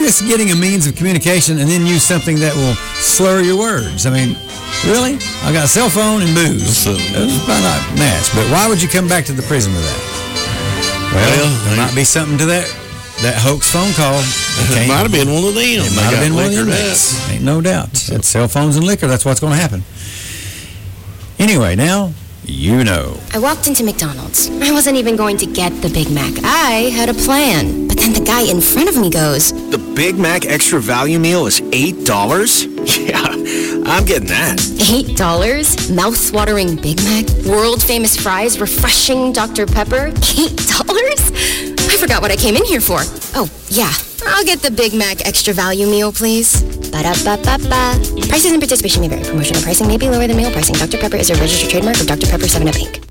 this getting a means of communication and then use something that will slur your words? I mean, really? I got a cell phone and booze. Those might not match, but why would you come back to the prison with that? Well, there might be something to that hoax phone call. It might have been one of them. It might have been one of them. Ain't no doubt. It's cell phones and liquor. That's what's going to happen. Anyway, now you know. I walked into McDonald's. I wasn't even going to get the Big Mac. I had a plan. But then the guy in front of me goes, "The Big Mac Extra Value Meal is $8? Yeah, I'm getting that." $8? Mouth-watering Big Mac? World-famous fries? Refreshing Dr. Pepper? $8? I forgot what I came in here for. Oh, yeah. I'll get the Big Mac Extra Value Meal, please. Ba-da-ba-ba-ba. Prices and participation may vary. Promotional pricing may be lower than meal pricing. Dr. Pepper is a registered trademark of Dr. Pepper 7-Up Inc.